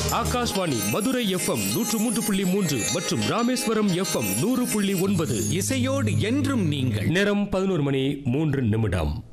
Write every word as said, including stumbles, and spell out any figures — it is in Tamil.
ஆகாஷ்வாணி மதுரை எஃப்எம் நூற்று மூன்று புள்ளி மூன்று மற்றும் ராமேஸ்வரம் எஃப்எம் நூறு புள்ளி ஒன்பது. இசையோடு என்றும் நீங்கள். நேரம் பதினோரு மணி மூன்று நிமிடம்.